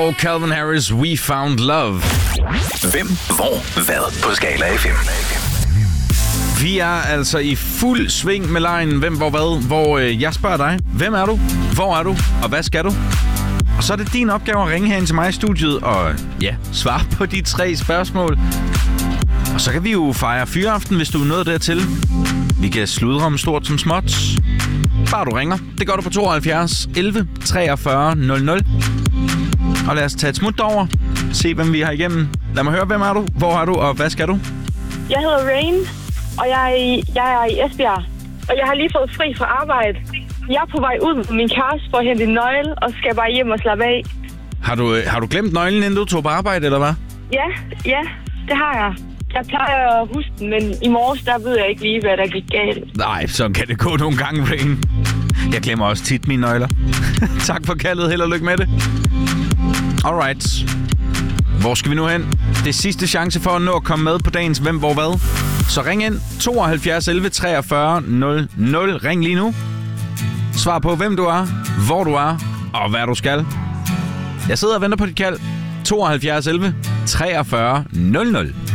og Calvin Harris, We Found Love. Hvem, hvor, hvad på Skala FM. Vi er altså i fuld sving med lejen Hvem, hvor, hvad, hvor jeg spørger dig, hvem er du, hvor er du, og hvad skal du? Og så er det din opgave at ringe herind til mig i studiet og svare på de 3 spørgsmål. Og så kan vi jo fejre fyreaften, hvis du er nået dertil. Vi kan sludre om stort som småt. Bare du ringer. Det gør du på 72 11 43 00. Og lad os tage et smut derover. Se, hvem vi har igennem. Lad mig høre, hvem er du, hvor er du, og hvad skal du? Jeg hedder Rain, og jeg er i Esbjerg. Og jeg har lige fået fri fra arbejde. Jeg er på vej ud med min kæreste for at hente en nøgle, og skal bare hjem og slappe af. Har du glemt nøglen, inden du tog på arbejde, eller hvad? Ja, det har jeg. Jeg plejer at huske den, men i morges, der ved jeg ikke lige, hvad der gik galt. Nej, sådan kan det gå nogle gange, Rain. Jeg glemmer også tit mine nøgler. Tak for kaldet. Held og lykke med det. Alright. Hvor skal vi nu hen? Det er sidste chance for at nå at komme med på dagens Hvem, hvor, hvad. Så ring ind 72 11 43 00. Ring lige nu. Svar på, hvem du er, hvor du er, og hvad du skal. Jeg sidder og venter på dit kald. 72 11 43 00.